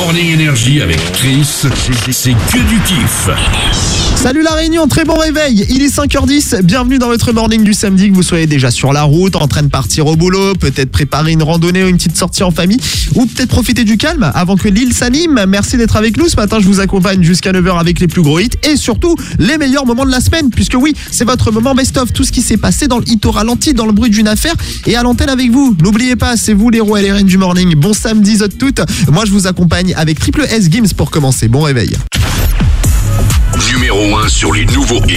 Morning Énergie avec Chris, c'est que du kiff. Salut la Réunion, très bon réveil, il est 5h10, bienvenue dans votre morning du samedi, que vous soyez déjà sur la route, en train de partir au boulot, peut-être préparer une randonnée ou une petite sortie en famille, ou peut-être profiter du calme avant que l'île s'anime. Merci d'être avec nous, ce matin je vous accompagne jusqu'à 9h avec les plus gros hits et surtout les meilleurs moments de la semaine, puisque oui, c'est votre moment best-of, tout ce qui s'est passé dans le hit au ralenti, dans le bruit d'une affaire et à l'antenne avec vous. N'oubliez pas, c'est vous les rois et les reines du morning, bon samedi zot toutes, moi je vous accompagne avec Triple S Games pour commencer, bon réveil. Numéro 1 sur les nouveaux hits.